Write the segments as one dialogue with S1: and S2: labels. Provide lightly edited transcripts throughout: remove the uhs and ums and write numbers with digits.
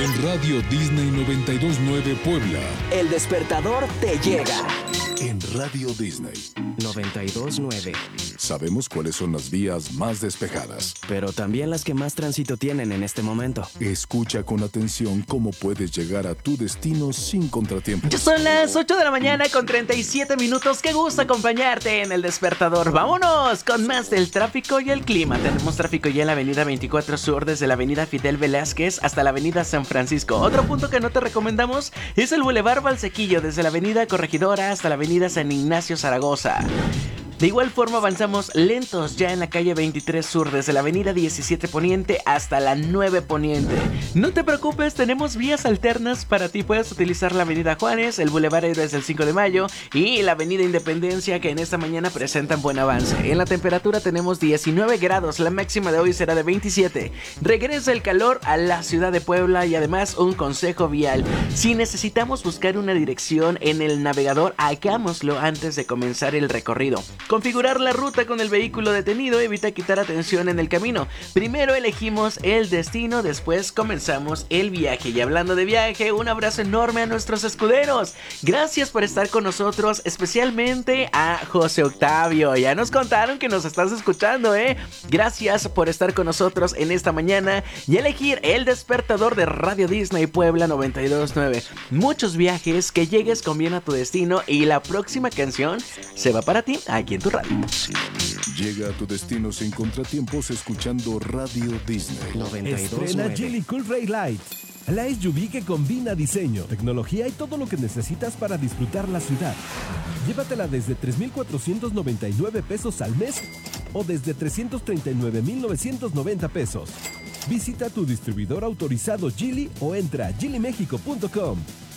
S1: En Radio Disney 92.9 Puebla.
S2: El despertador te llega.
S1: En Radio Disney
S3: 92.9.
S1: Sabemos cuáles son las vías más despejadas,
S3: pero también las que más tránsito tienen en este momento.
S1: Escucha con atención cómo puedes llegar a tu destino sin contratiempos.
S4: Ya son las 8 de la mañana con 37 minutos. Qué gusto acompañarte en el despertador. Vámonos con más del tráfico y el clima. Tenemos tráfico ya en la avenida 24 Sur, desde la avenida Fidel Velázquez hasta la avenida San Francisco. Otro punto que no te recomendamos es el Boulevard Valsequillo, desde la avenida Corregidora hasta la avenida San Ignacio Zaragoza. De igual forma avanzamos lentos ya en la calle 23 Sur, desde la avenida 17 Poniente hasta la 9 Poniente. No te preocupes, tenemos vías alternas para ti. Puedes utilizar la avenida Juárez, el Boulevard Héroes del 5 de Mayo y la avenida Independencia, que en esta mañana presentan buen avance. En la temperatura tenemos 19 grados, la máxima de hoy será de 27. Regresa el calor a la ciudad de Puebla y además un consejo vial. Si necesitamos buscar una dirección en el navegador, hagámoslo antes de comenzar el recorrido. Configurar la ruta con el vehículo detenido evita quitar atención en el camino. Primero elegimos el destino, después comenzamos el viaje. Y hablando de viaje, un abrazo enorme a nuestros escuderos. Gracias por estar con nosotros, especialmente a José Octavio. Ya nos contaron que nos estás escuchando, ¿eh? Gracias por estar con nosotros en esta mañana y elegir el despertador de Radio Disney Puebla 92.9. Muchos viajes, que llegues con bien a tu destino y la próxima canción se va para ti aquí en tu radio.
S1: Llega a tu destino sin contratiempos escuchando Radio Disney
S5: 92.9.
S6: Estrena Geely Cool Ray Light, la SUV que combina diseño, tecnología y todo lo que necesitas para disfrutar la ciudad. Llévatela desde 3,499 pesos al mes o desde 339,990 pesos. Visita tu distribuidor autorizado Geely o entra a geelymexico.com.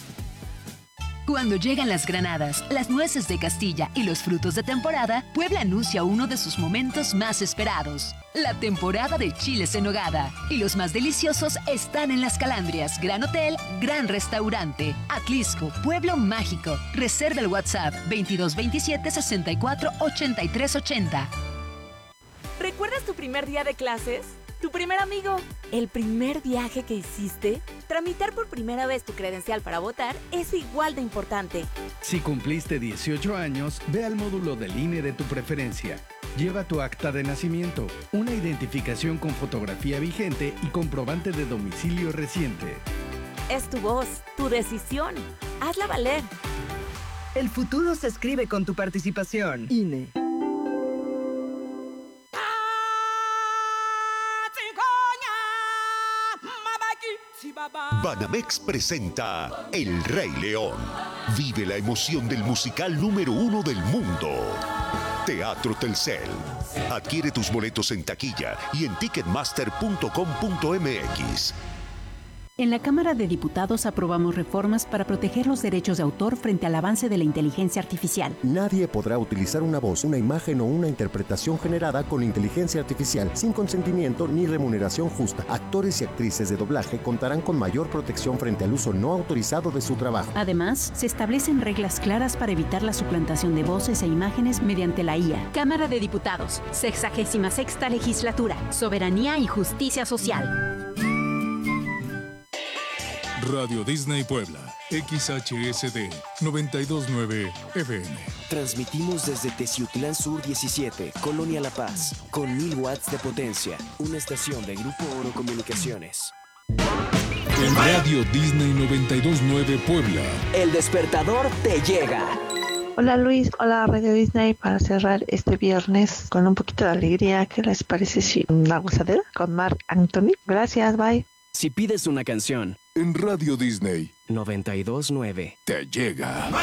S7: Cuando llegan las granadas, las nueces de Castilla y los frutos de temporada, Puebla anuncia uno de sus momentos más esperados: la temporada de chiles en nogada. Y los más deliciosos están en Las Calandrias, Gran Hotel, Gran Restaurante, Atlisco, Pueblo Mágico. Reserva el WhatsApp 2227 64 83 80.
S8: ¿Recuerdas tu primer día de clases? ¿Tu primer amigo? ¿El primer viaje que hiciste? Tramitar por primera vez tu credencial para votar es igual de importante.
S9: Si cumpliste 18 años, ve al módulo del INE de tu preferencia. Lleva tu acta de nacimiento, una identificación con fotografía vigente y comprobante de domicilio reciente.
S8: Es tu voz, tu decisión. Hazla valer.
S10: El futuro se escribe con tu participación. INE.
S11: Banamex presenta El Rey León. Vive la emoción del musical número 1 del mundo. Teatro Telcel. Adquiere tus boletos en taquilla y en ticketmaster.com.mx.
S12: En la Cámara de Diputados aprobamos reformas para proteger los derechos de autor frente al avance de la inteligencia artificial.
S13: Nadie podrá utilizar una voz, una imagen o una interpretación generada con inteligencia artificial sin consentimiento ni remuneración justa. Actores y actrices de doblaje contarán con mayor protección frente al uso no autorizado de su trabajo.
S12: Además, se establecen reglas claras para evitar la suplantación de voces e imágenes mediante la IA.
S14: Cámara de Diputados, 66ª Legislatura, Soberanía y Justicia Social.
S1: Radio Disney Puebla, XHSD 92.9 FM.
S3: Transmitimos desde Teciutlán Sur 17, Colonia La Paz, con 1000 watts de potencia, una estación de Grupo Oro Comunicaciones.
S1: En Radio Disney 92.9 Puebla.
S2: El despertador te llega.
S15: Hola Luis, hola Radio Disney. Para cerrar este viernes con un poquito de alegría, ¿qué les parece si una gozadera con Marc Anthony? Gracias, bye.
S3: Si pides una canción
S1: en Radio Disney
S3: 92.9
S1: te llega.